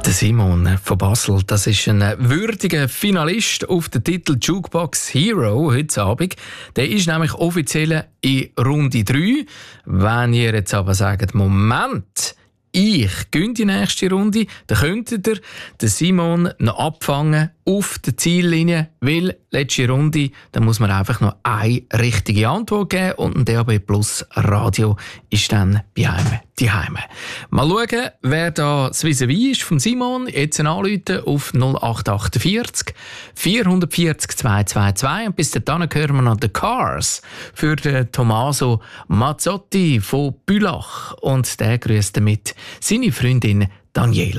Der Simon von Basel, das ist ein würdiger Finalist auf den Titel Jukebox Hero heute Abend. Der ist nämlich offiziell in Runde 3. Wenn ihr jetzt aber sagt, Moment, ich gehe die nächste Runde, dann könntet ihr den Simon noch abfangen auf der Ziellinie, weil letzte Runde, da muss man einfach noch eine richtige Antwort geben und ein DAB Plus Radio ist dann bei einem die Heime. Mal schauen, wer da das Vis-à-vis ist vom Simon. Jetzt anrufen auf 0848 440 222 und bis dahin hören wir noch The Cars für den Tommaso Mazzotti von Bülach und der grüßt damit seine Freundin Daniela.